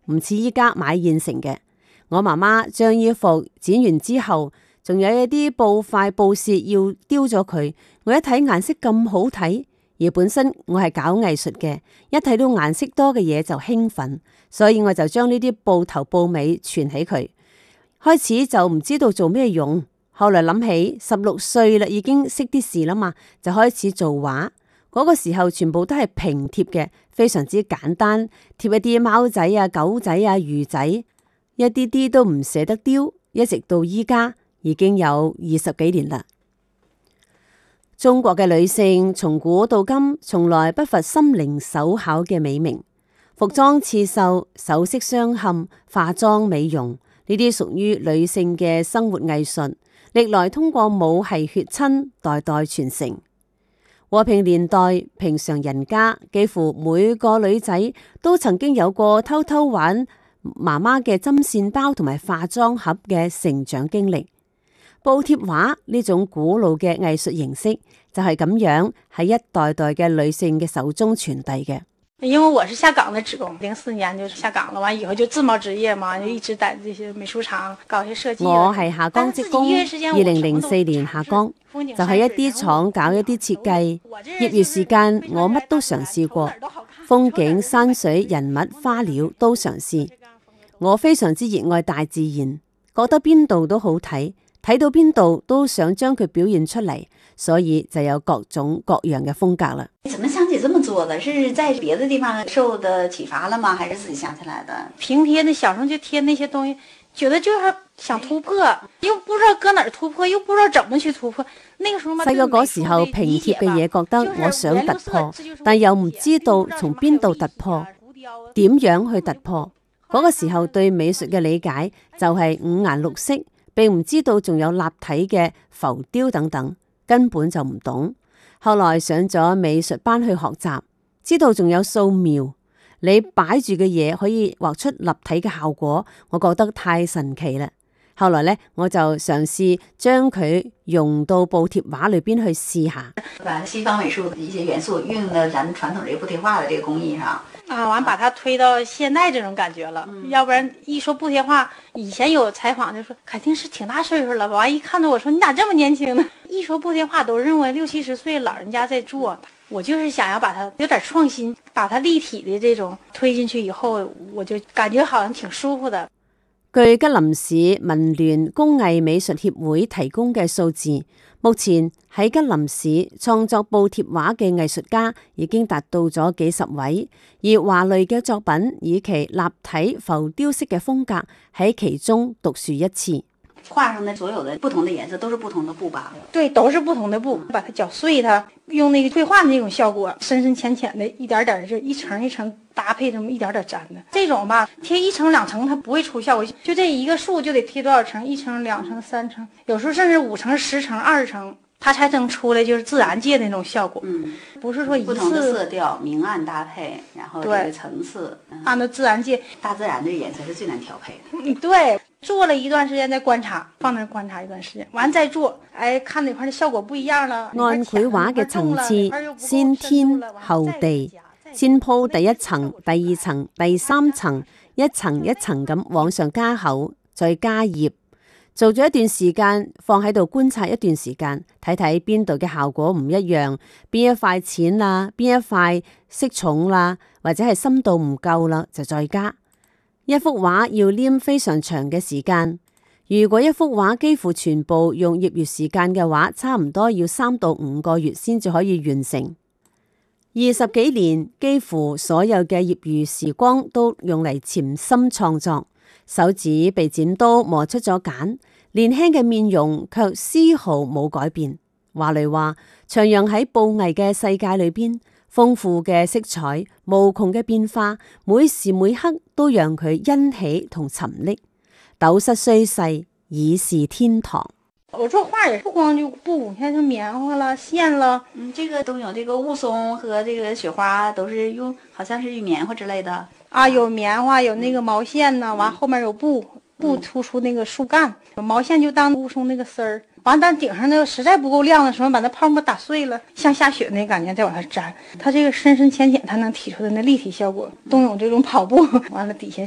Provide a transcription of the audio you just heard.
唔似依家買現成嘅。我媽媽將衣服剪完之後，仲有一啲布塊布屑要丟咗佢。我一睇顏色咁好睇，而本身我係搞藝術嘅，一睇到顏色多嘅嘢就興奮，所以我就將呢啲布頭布尾存起佢。開始就唔知道做咩用，後來諗起16歲啦，已經識啲事啦嘛，就開始做畫。嗰個時候全部都係平貼嘅，非常之簡單，貼一啲貓仔啊、狗仔啊、魚仔，一啲啲都唔捨得丟，一直到依家已經有20幾年啦。中國嘅女性從古到今，從來不乏心靈手巧嘅美名，服裝刺繡、首飾鑲嵌、化妝美容，呢啲屬於女性嘅生活藝術，歷來通過母系血親代代傳承。和平年代，平常人家幾乎每個女仔都曾經有過偷偷玩媽媽嘅針線包同埋化妝盒嘅成長經歷。布貼畫呢種古老嘅藝術形式就係咁樣喺一代代嘅女性嘅手中傳遞嘅。 因為我是下崗的職工，04年就下崗了，完以後就自貿職業嘛，就一直在這些美術廠搞一些設計。 我係下崗職工，2004年下崗，就喺一啲廠搞一啲設計。業餘時間我乜都嘗試過，風景、山水、人物、花鳥都嘗試。我非常之熱愛大自然，覺得邊度都好睇，睇到邊度都想將佢表現出嚟，所以就有各種各樣嘅風格啦。 怎麼想起這麼做的？是在別的地方受的啟發了嗎？還是自己想起來的？ 平貼的小時候就貼那些東西，覺得就是想突破，又不知道搁哪兒突破，又不知道怎麼去突破。那個時候嘛， 細個嗰時候平貼嘅嘢，覺得我想突破，但又唔知道從邊度突破，點樣去突破。嗰個時候對美術嘅理解就係五顏六色，並唔知道仲有立體嘅浮雕等等，根本就唔懂。後來上咗美術班去學習，知道仲有素描，你擺住嘅嘢可以畫出立體嘅效果，我覺得太神奇啦。後來呢，我就嘗試將佢用到布貼畫裏邊去試下， 把西方美術的一些元素運用到咱們傳統這個布貼畫的這個工藝上。 完把它推到現代這種感覺了。要不然一說布貼畫，以前有採訪就說肯定是挺大歲數了吧，完一看到我說你咋這麼年輕呢？一說布貼畫都認為60、70歲老人家在做，我就是想要把它有點創新，把它立體的這種推進去以後，我就感覺好像挺舒服的。 據吉林市文聯工藝美術協會提供嘅數字，目前喺吉林市創作布貼畫嘅藝術家已經達到咗幾十位，而華類嘅作品以其立體浮雕式嘅風格喺其中獨樹一幟。 畫上的所有的不同的顏色都是不同的布吧？ 對，都是不同的布，把它攪碎它，用那個繪畫的那種效果，深深淺淺的，一點點就一層一層搭配，這麼一點點粘的。這種吧，貼1層2層它不會出效果，就這一個樹就得貼多少層，1層2層3層，有時候甚至5層10層20層，它才能出來就是自然界的那種效果。不是說一次不同的色調明暗搭配，然後這個層次按照自然界， 大自然的顏色是最難調配的。 對。做了一段時間再觀察，放那觀察一段時間，完再做，看哪塊的效果不一樣了。 按繪畫嘅層次，先天後地，先鋪第1層、第2層、第3層，一層一層咁往上加厚，再加葉。做咗一段時間，放喺度觀察一段時間，睇睇邊度嘅效果唔一樣，邊一塊淺啦，邊一塊色重啦，或者係深度唔夠啦，就再加。一幅畫要黏非常長嘅時間，如果一幅畫幾乎全部用業餘時間嘅話，差唔多要3到5個月先至可以完成。20幾年，幾乎所有嘅業餘時光都用嚟潛心創作，手指被剪刀磨出咗繭，年輕嘅面容卻絲毫冇改變。話嚟話，徜徉喺布藝嘅世界裏邊，豐富嘅色彩，無窮嘅變化，每時每刻都讓佢欣喜同沉溺。斗室雖細，已是天堂。 我做畫也不光就布，像是棉花了、線了， 這個都有這個霧凇和這個雪花，都是用，好像是用棉花之類的。 有棉花，有那個毛線呢，完後面有布突出那個樹幹，毛線就當霧凇那個絲兒。完，但頂上那個實在不夠亮的時候，把那泡沫打碎了，像下雪那感覺，再往上粘。它這個深深淺淺，它能提出的那立體效果，動用這種跑步，完了底下